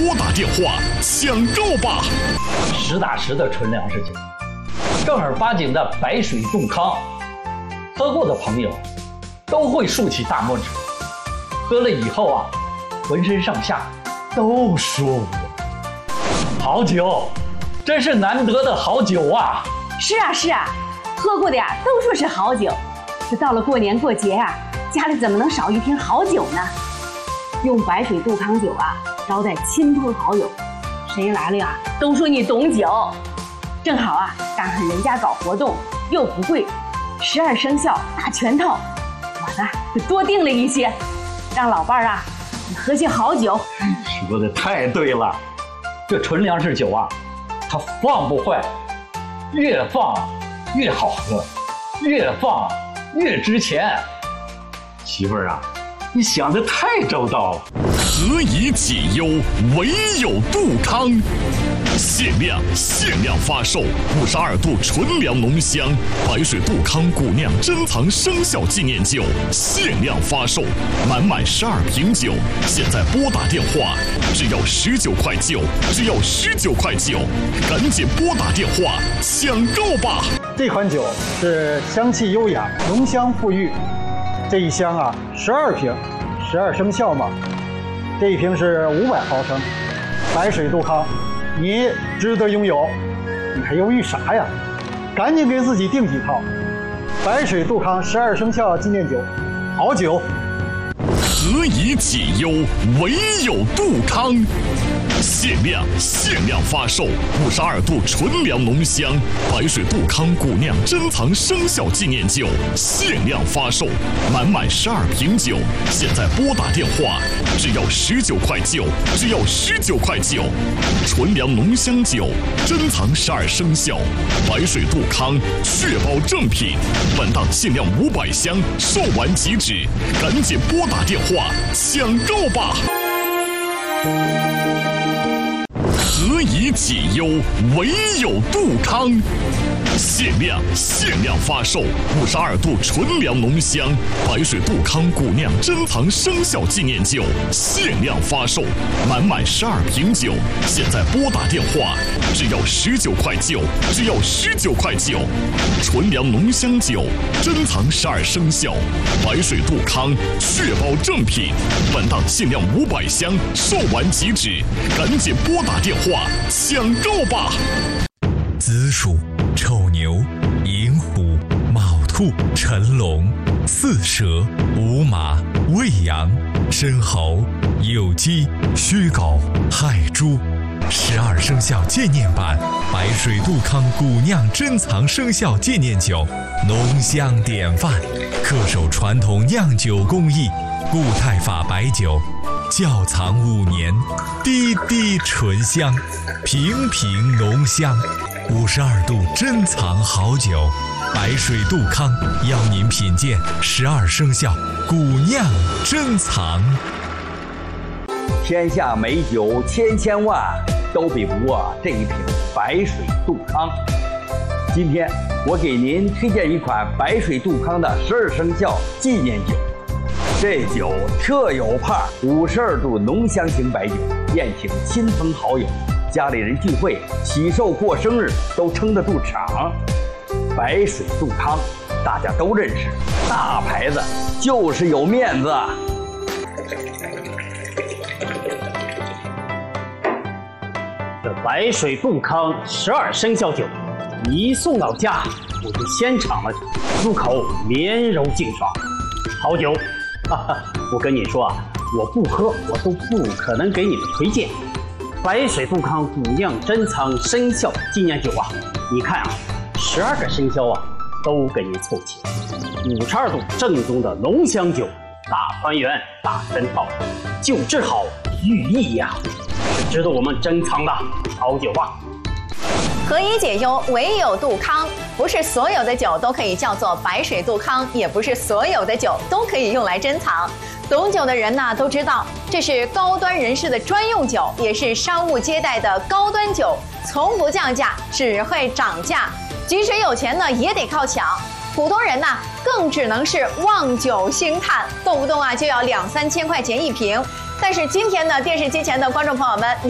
拨打电话抢购吧！ 实打实的纯粮食酒，正儿八经的白水杜康，喝过的朋友都会竖起大拇指。喝了以后啊，浑身上下都舒服。好酒，真是难得的好酒啊！ 是啊，喝过的呀都说是好酒。这到了过年过节啊，家里怎么能少一瓶好酒呢？用白水杜康酒啊招待亲朋好友，谁来了呀都说你懂酒。正好啊赶上人家搞活动又不贵，12生肖大全套，我呢就多订了一些，让老伴儿啊你喝些好酒。 说的太对了，这纯粮食酒啊，它放不坏，越放越好喝，越放越值钱。媳妇儿啊，你想得太周到了。 何以解忧，唯有杜康。限量发售52度纯粮浓香白水杜康古酿珍藏生肖纪念酒，限量发售，满12瓶酒，现在拨打电话，只要19块9，只要19块9，赶紧拨打电话抢购吧！ 这款酒是香气优雅，浓香馥郁。这一箱啊，12瓶，12生肖嘛。这一瓶是500毫升，白水杜康，你值得拥有，你还犹豫啥呀？赶紧给自己订几套。白水杜康12生肖纪念酒，好酒。 何以解忧，唯有杜康。限量发售52度纯粮浓香白水杜康古酿珍藏生肖纪念酒，限量发售，满12瓶酒，现在拨打电话，只要19块9，只要19块9，纯粮浓香酒，珍藏12生肖，白水杜康，确保正品。本档限量500箱，售完即止，赶紧拨打电话抢购吧！何以解忧，唯有杜康。限量发售52度纯粮浓香白水杜康古酿珍藏生肖纪念酒，限量发售，满12瓶酒，现在拨打电话，只要19块9，只要19块9，纯粮浓香酒，珍藏12生肖，白水杜康，确保正品。本档限量500箱，售完即止，赶紧拨打电话抢购吧！ 子鼠、丑牛、寅虎、卯兔、辰龙、巳蛇、午马、未羊、申猴、酉鸡、戌狗、亥猪。12生肖纪念版白水杜康古酿珍藏生肖纪念酒，浓香典范，恪守传统酿酒工艺，固态法白酒，窖藏5年，滴滴醇香，瓶瓶浓香。52度珍藏好酒，白水杜康邀您品鉴12生肖古酿珍藏。 天下美酒千万，都比不过这一瓶白水杜康。今天我给您推荐一款白水杜康的12生肖纪念酒。这酒特有派，52度浓香型白酒，宴请亲朋好友，家里人聚会、喜寿过生日都撑得住场。白水杜康大家都认识，大牌子就是有面子。 这白水杜康12生肖酒，一送到家我就先尝了，入口绵柔净爽，好酒。我跟你说啊，我不喝我都不可能给你们推荐。白水杜康古酿珍藏生肖纪念酒啊，你看啊，12个生肖啊都给你凑齐，52度正宗的浓香酒，大团圆大全套，酒质好寓意呀，是值得我们珍藏的好酒啊。 何以解忧，唯有杜康。不是所有的酒都可以叫做白水杜康，也不是所有的酒都可以用来珍藏。懂酒的人呢都知道，这是高端人士的专用酒，也是商务接待的高端酒，从不降价，只会涨价。即使有钱呢，也得靠抢。普通人呢，更只能是望酒兴叹，动不动啊就要2、3千块钱一瓶。但是今天呢，电视机前的观众朋友们，